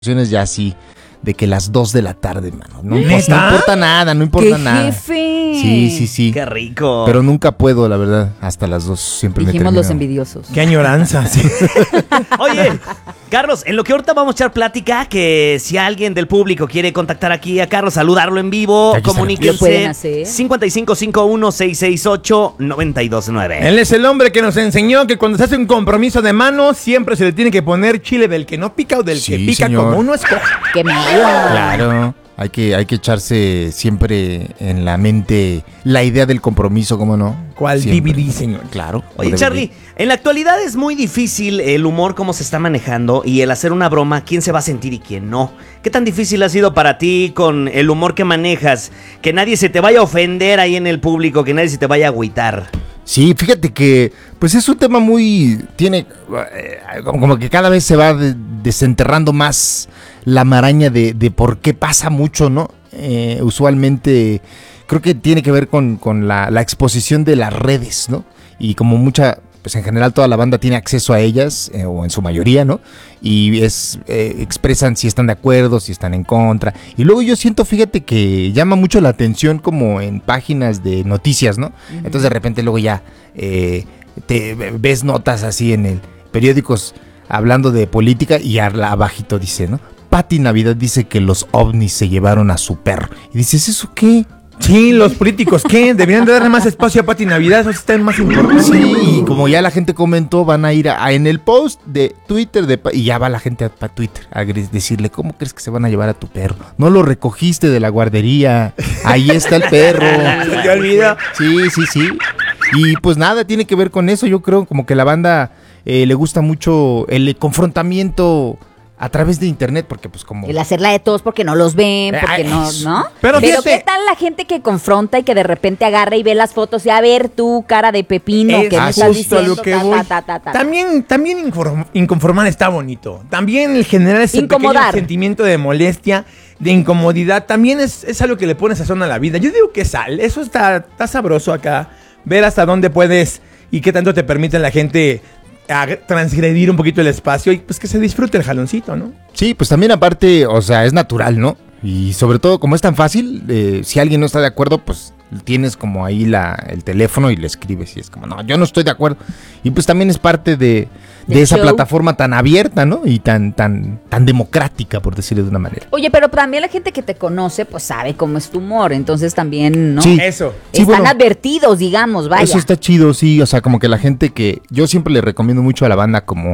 ya así, de que las 2 de la tarde, mano. No ¿Neta? importa nada, no importa ¡Qué nada. jefe! Sí. ¡Qué rico! Pero nunca puedo, la verdad, hasta las 2 siempre me Dijimos termino. los envidiosos. ¡Qué añoranza! Sí. Oye, Carlos, en lo que ahorita vamos a echar plática, que si alguien del público quiere contactar aquí a Carlos, saludarlo en vivo, Aquí Lo pueden comuníquense. hacer. 5551-668-929. Él es el hombre que nos enseñó que cuando se hace un compromiso de mano, siempre se le tiene que poner chile del que no pica o del Sí, que pica, señor. como uno escoge. ¡Qué miedo! Claro, hay que echarse siempre en la mente la idea del compromiso, ¿cómo no? ¿Cuál Siempre. DVD, señor? Claro. Oye, Charlie, en la actualidad es muy difícil el humor, cómo se está manejando, y el hacer una broma, quién se va a sentir y quién no. ¿Qué tan difícil ha sido para ti con el humor que manejas? Que nadie se te vaya a ofender ahí en el público, que nadie se te vaya a agüitar. Sí, fíjate que pues es un tema tiene como que cada vez se va desenterrando más la maraña de por qué pasa mucho, ¿no? Usualmente creo que tiene que ver con la exposición de las redes, ¿no? Y como pues en general toda la banda tiene acceso a ellas, o en su mayoría, ¿no? Y expresan si están de acuerdo, si están en contra. Y luego yo siento, fíjate, que llama mucho la atención como en páginas de noticias, ¿no? Entonces de repente luego ya te ves notas así en el periódicos hablando de política y abajito dice, ¿no? Pati Navidad dice que los ovnis se llevaron a su perro. Y dices, ¿eso qué? Sí, los políticos, ¿qué? Deberían de darle más espacio a Pati Navidad, eso sí está más importante. Sí, y como ya la gente comentó, van a ir en el post de Twitter y ya va la gente a Twitter a decirle, ¿cómo crees que se van a llevar a tu perro? No lo recogiste de la guardería, ahí está el perro. Se te olvida. Sí. Y pues nada, tiene que ver con eso, yo creo, como que la banda le gusta mucho el confrontamiento a través de internet, porque pues como... El hacerla de todos porque no los ven, porque ¿no? Pero Pero fíjate- ¿qué tal la gente que confronta y que de repente agarra y ve las fotos y a ver tú, cara de pepino, que me estás justo a diciendo? lo que voy. También inconformar está bonito. También el generar ese Incomodar. pequeño sentimiento de molestia, de incomodidad, también es algo que le pone sazón a la vida. Yo digo que sal, eso está sabroso acá. Ver hasta dónde puedes y qué tanto te permite la gente transgredir un poquito el espacio y pues que se disfrute el jaloncito, ¿no? Sí, pues también aparte, o sea, es natural, ¿no? Y sobre todo, como es tan fácil, si alguien no está de acuerdo, pues tienes como ahí el teléfono y le escribes y es como, no, yo no estoy de acuerdo. Y pues también es parte de esa show. plataforma tan abierta, ¿no? Y tan democrática, por decirlo de una manera. Oye, pero también la gente que te conoce, pues sabe cómo es tu humor, entonces también, ¿no? Sí. Eso. Sí, Están bueno. advertidos, digamos, vaya. Eso está chido, sí, o sea, como que la gente que yo siempre le recomiendo mucho a la banda como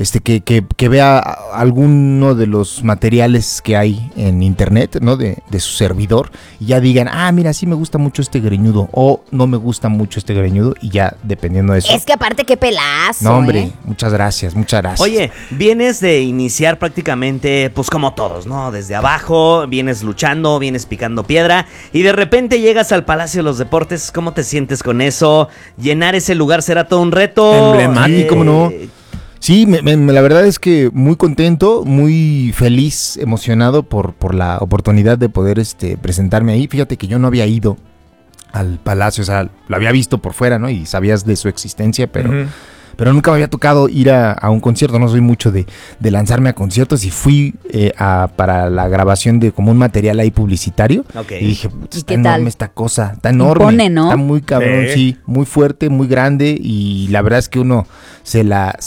que vea alguno de los materiales que hay en internet, ¿no? De su servidor y ya digan, mira, sí me gusta mucho este greñudo o no me gusta mucho este greñudo y ya dependiendo de eso. Es que aparte qué pelazo, No, hombre, ¿eh? muchas gracias. Oye, vienes de iniciar prácticamente, pues como todos, ¿no? Desde abajo, vienes luchando, vienes picando piedra y de repente llegas al Palacio de los Deportes. ¿Cómo te sientes con eso? ¿Llenar ese lugar será todo un reto? Emblemático, ¿cómo no? Sí, la verdad es que muy contento, muy feliz, emocionado por la oportunidad de poder presentarme ahí. Fíjate que yo no había ido al Palacio, o sea, lo había visto por fuera, ¿no? Y sabías de su existencia, pero nunca me había tocado ir a un concierto. No soy mucho de lanzarme a conciertos y fui para la grabación de como un material ahí publicitario. Ok. Y dije, ¿Y está qué enorme tal? esta cosa, está enorme. Impone, ¿no? Está muy cabrón, sí, muy fuerte, muy grande y la verdad es que uno me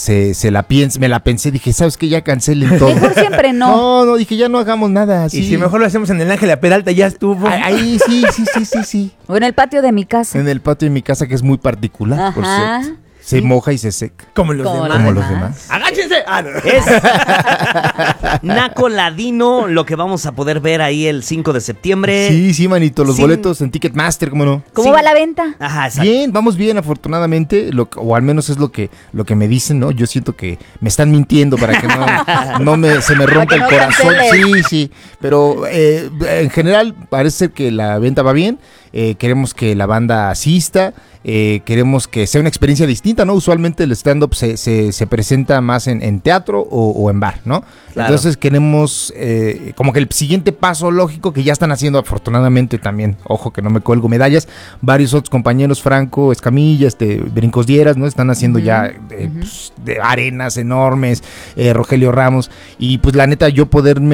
la pensé, dije, ¿sabes qué? Ya cancelen todo. Mejor siempre no. No, dije, ya no hagamos nada. Y Sí. si mejor lo hacemos en el Ángela Peralta, ya estuvo. Ahí sí. O en el patio de mi casa. En el patio de mi casa, que es muy particular, por Ajá. cierto. Se moja y se seca. Como los Como demás. Como los demás. ¡Agáchense! No. Es Naco Ladino, lo que vamos a poder ver ahí el 5 de septiembre. Sí, manito. Los sin- boletos en Ticketmaster, ¿cómo no? ¿Cómo Sí. va la venta? Ajá, exacto. Bien, vamos bien, afortunadamente, o al menos es lo que me dicen, ¿no? Yo siento que me están mintiendo para que se me rompa que el no corazón. canceles. Sí, pero en general parece que la venta va bien. Queremos que la banda asista, queremos que sea una experiencia distinta, distinta, ¿no? Usualmente el stand-up se presenta más en teatro o en bar, ¿no? Claro. Entonces queremos como que el siguiente paso lógico que ya están haciendo afortunadamente también, ojo que no me cuelgo medallas, varios otros compañeros, Franco Escamilla, Brincos Dieras, ¿no? Están haciendo ya pues, de arenas enormes, Rogelio Ramos, y pues la neta yo poderme